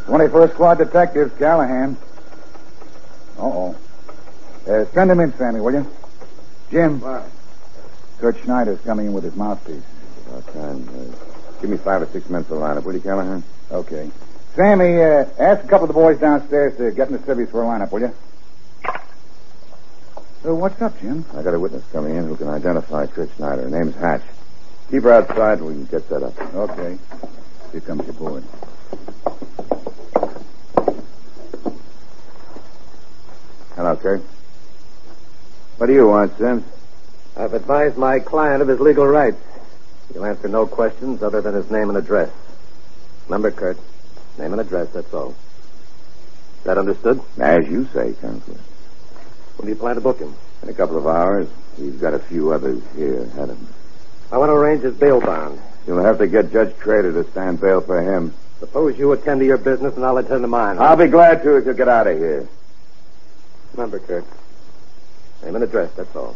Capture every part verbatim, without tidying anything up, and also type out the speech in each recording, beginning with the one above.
twenty-first Squad Detectives, Callahan. Uh-oh. Uh, send him in, Sammy, will you? Jim. What? Kurt Schneider's coming in with his mouthpiece. About time. Uh, give me five or six men for the lineup, will you, Callahan? Okay. Sammy, uh, ask a couple of the boys downstairs to get in the civvies for a lineup, will you? So what's up, Jim? I got a witness coming in who can identify Kurt Schneider. Her name's Hatch. Keep her outside and we can get set up. Okay. Here comes your boy. Hello, Kurt. What do you want, Sims? I've advised my client of his legal rights. He'll answer no questions other than his name and address. Remember, Kurt, name and address, that's all. Is that understood? As you say, Counselor. When do you plan to book him? In a couple of hours. He's got a few others here ahead of him. I want to arrange his bail bond. You'll have to get Judge Trader to stand bail for him. Suppose you attend to your business and I'll attend to mine. I'll be glad to if you get out of here. Remember, Kurt, name and address, that's all.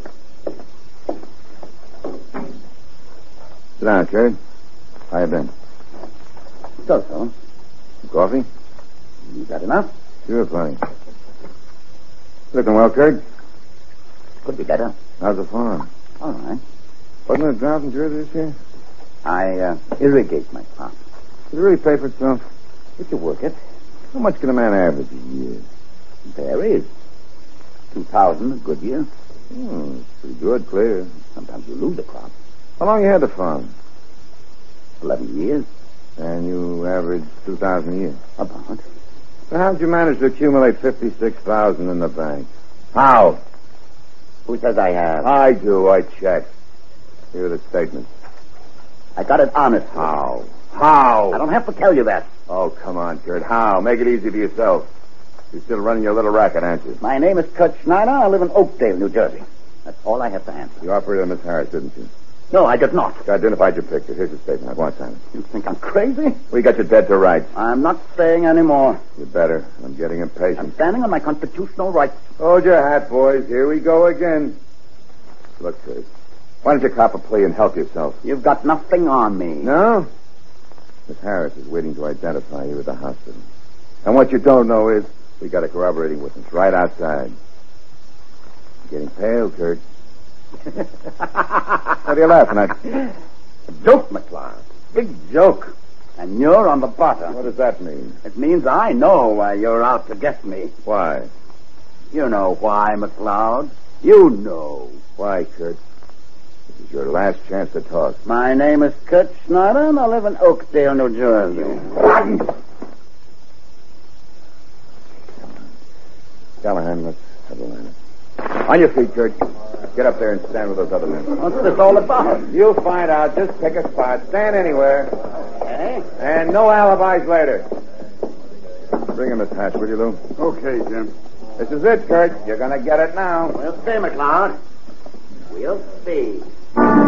Sit down, Kurt. How you been? So, so. Some coffee? You got enough? Sure, plenty. Looking well, Kurt? Could be better. How's the farm? All right. Wasn't it a drought in Jersey this year? I uh, irrigate my farm. Does it really pay for itself? If you work it, How much can a man average a year? varies. Two thousand a good year. Hmm, pretty good, clear. Sometimes you lose a crop. How long you had the farm? Eleven years. And you average two thousand a year. About. So how'd you manage to accumulate fifty-six thousand in the bank? How? Who says I have? I do. I checked. Here are the statements. I got it honest. How? How? I don't have to tell you that. Oh, come on, Kurt. How? Make it easy for yourself. You're still running your little racket, aren't you? My name is Kurt Schneider. I live in Oakdale, New Jersey. That's all I have to answer. You operated on Miss Harris, didn't you? No, I did not. You identified your picture. Here's your statement. I want time. You think I'm crazy? We got you dead to rights. I'm not saying any more. You better. I'm getting I'm impatient. standing on my constitutional rights. Hold your hat, boys. Here we go again. Look, Kurt. Why don't you cop a plea and help yourself? You've got nothing on me. No? Miss Harris is waiting to identify you at the hospital. And what you don't know is we got a corroborating witness right outside. You're getting pale, Kurt. What are you laughing at? Joke, McCloud. Big joke. And you're on the bottom. What does that mean? It means I know why you're out to get me. Why? You know why, McCloud. You know. Why, Kurt? This is your last chance to talk. My name is Kurt Schneider, and I live in Oakdale, New Jersey. Callahan, let's have a lineup. On your feet, Kurt. Get up there and stand with those other men. What's this all about? You'll find out. Just pick a spot. Stand anywhere. Okay. And no alibis later. Bring him, Miss Hatch, will you, Lou? Okay, Jim. This is it, Kurt. You're going to get it now. We'll see, McCloud. We'll see.